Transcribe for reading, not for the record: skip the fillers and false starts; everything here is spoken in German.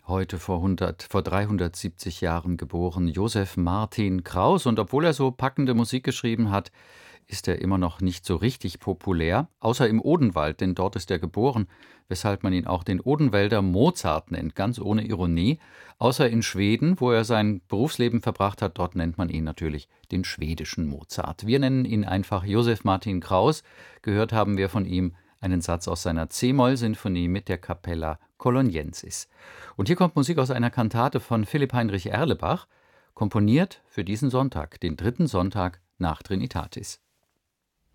Heute vor 370 Jahren geboren, Josef Martin Kraus. Und obwohl er so packende Musik geschrieben hat, ist er immer noch nicht so richtig populär, außer im Odenwald, denn dort ist er geboren, weshalb man ihn auch den Odenwälder Mozart nennt, ganz ohne Ironie. Außer in Schweden, wo er sein Berufsleben verbracht hat, dort nennt man ihn natürlich den schwedischen Mozart. Wir nennen ihn einfach Josef Martin Kraus. Gehört haben wir von ihm einen Satz aus seiner C-Moll-Sinfonie mit der Capella Coloniensis. Und hier kommt Musik aus einer Kantate von Philipp Heinrich Erlebach, komponiert für diesen Sonntag, den dritten Sonntag nach Trinitatis.